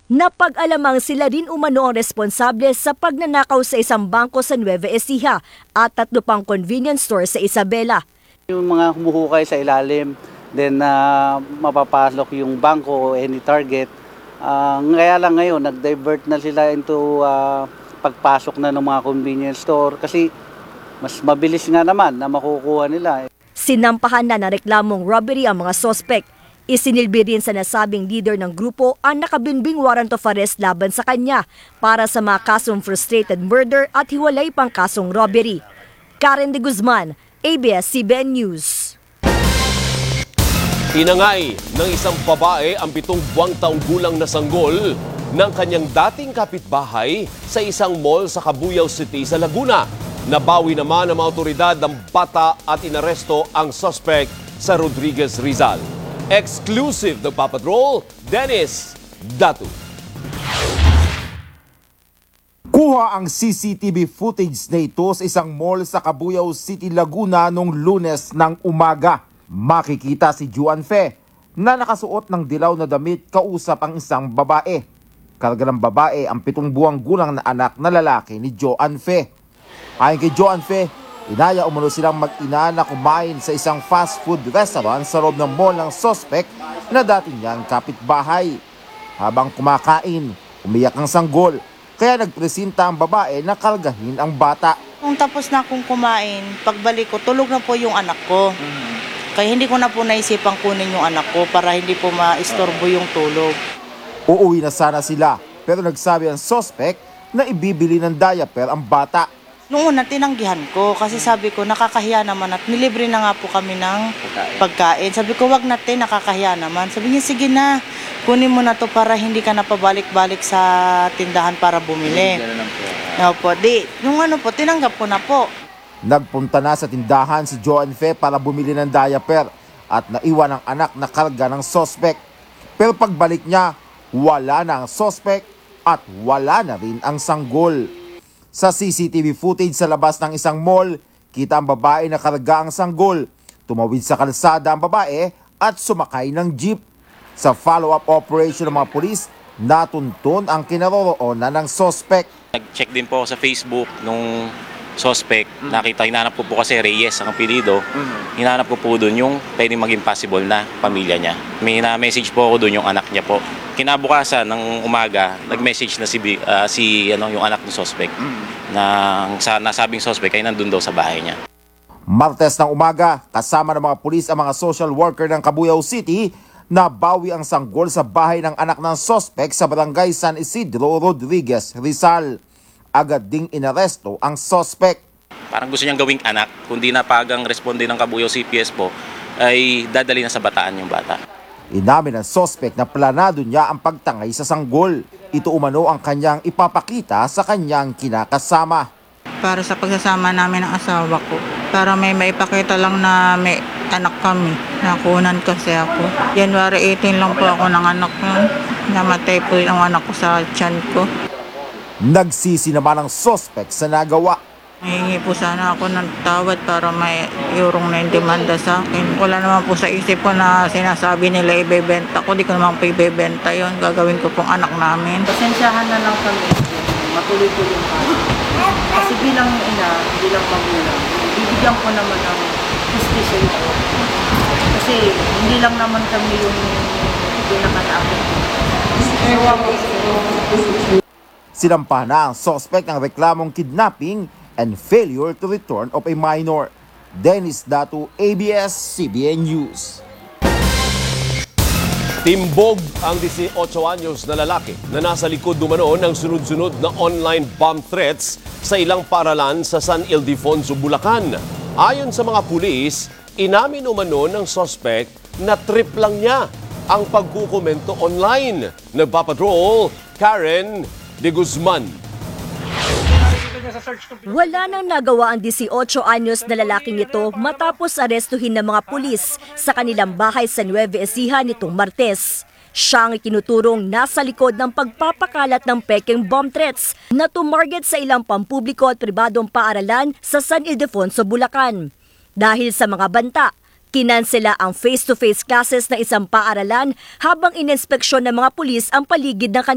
Napag-alamang sila rin umano ang responsable sa pagnanakaw sa isang bangko sa Nueva Ecija at 3 pang convenience store sa Isabela. Yung mga humuhukay sa ilalim, then mapapasok yung bangko o any target. Kaya lang ngayon, nag-divert na sila into pagpasok na ng mga convenience store kasi mas mabilis nga naman na makukuha nila. Sinampahan na ng reklamong robbery ang mga sospek. Isinilbi rin sa nasabing leader ng grupo ang nakabinbing warrant of arrest laban sa kanya para sa mga kasong frustrated murder at hiwalay pang kasong robbery. Karen de Guzman, ABS-CBN News. Inangay ng isang babae ang 7 buwang taong gulang na sanggol ng kanyang dating kapitbahay sa isang mall sa Cabuyao City sa Laguna. Nabawi naman ng mga otoridad ng bata at inaresto ang suspect sa Rodriguez, Rizal. Exclusive ng Papatrol, Dennis Datu. Kuha ang CCTV footage na ito sa isang mall sa Cabuyao City, Laguna noong Lunes ng umaga. Makikita si Juan Fe na nakasuot ng dilaw na damit kausap ang isang babae. Karga ng babae ang 7 buwang gulang na anak na lalaki ni Joan Fe. Ayon kay Joan Fe, inaya umano silang mag-ina na kumain sa isang fast food restaurant sa loob ng mall ng suspect na dati niyang kapitbahay. Habang kumakain, umiyak ang sanggol, kaya nagpresenta ang babae na kargahin ang bata. Kung tapos na akong kumain, pagbalik ko, tulog na po yung anak ko. Kaya hindi ko na po naisipang kunin yung anak ko para hindi po maistorbo yung tulog. Uuwi na sana sila, pero nagsabi ang suspect na ibibili ng diaper ang bata. Noong una, tinanggihan ko kasi sabi ko, nakakahiya naman at nilibre na nga po kami ng pagkain. Sabi ko, wag natin, nakakahiya naman. Sabi niya, sige na, kunin mo na to para hindi ka na pabalik-balik sa tindahan para bumili. Opo, yung tinanggap ko na po. Nagpunta na sa tindahan si Joan Fe para bumili ng diaper at naiwan ang anak na karga ng suspect. Pero pagbalik niya, wala na ang suspect at wala na rin ang sanggol. Sa CCTV footage sa labas ng isang mall, kita ang babae na karga ang sanggol. Tumawid sa kalsada ang babae at sumakay ng jeep. Sa follow-up operation ng mga pulis, natuntun ang kinaroroonan ng suspect. Nag-check din po ako sa Facebook nung suspect. Hinanap ko po kasi Reyes ang apelido. Hinanap ko po doon yung pwedeng maging possible na pamilya niya. May na-message po ako doon yung anak niya po. Kinabukasan ng umaga, nag-message na yung anak ng suspect na nasabing suspect ay nandun daw sa bahay niya. Martes ng umaga, kasama ng mga pulis ang mga social worker ng Cabuyao City, nabawi ang sanggol sa bahay ng anak ng suspect sa barangay San Isidro, Rodriguez, Rizal. Agad ding inaresto ang suspect. Parang gusto niyang gawing anak, kundi napagang responde ng Cabuyao CPS po, ay dadali na sa bataan yung bata. Inamin ng suspect na planado niya ang pagtangay sa sanggol. Ito umano ang kanyang ipapakita sa kanyang kinakasama. Para sa pagsasama namin ng asawa ko, para may maipakita lang na may anak kami. Nakunan kasi ako. January 18 lang po ako ng anak ko. Namatay po yung anak ko sa tiyan ko. Nagsisi naman ang suspect sa nagawa. Hihingi po sana ako ng tawad para may iurong na yung demanda sa akin. Wala naman po sa isip ko na sinasabi nila ibebenta ko. Di ko naman po ibebenta yun. Gagawin ko pong anak namin. Pasensyahan na lang kami. Matuloy po yung kaso. Kasi bilang ina, bilang magulang, bibigyan ko naman ng justisya ito. Kasi hindi lang naman kami yung pinaka-naapit. Sinampahan na ang suspect ng reklamong kidnapping and failure to return of a minor. Dennis Datu, ABS-CBN News. Timbog ang 18 anyos na lalaki na nasa likod umano ng sunod-sunod na online bomb threats sa ilang paaralan sa San Ildefonso, Bulacan. Ayon sa mga pulis, inamin umano ng suspect na trip lang niya ang pagkukomento online. Nagpapatrol, Karen de Guzman. Wala nang nagawa ang 18 anyos na lalaking ito matapos arestuhin ng mga pulis sa kanilang bahay sa Nueva Ecija nitong Martes. Siya ang itinuturong nasa likod ng pagpapakalat ng pekeng bomb threats na tumarget sa ilang pampubliko at pribadong paaralan sa San Ildefonso, Bulacan. Dahil sa mga banta, kinansela ang face-to-face classes na isang paaralan habang ininspeksyon ng mga pulis ang paligid ng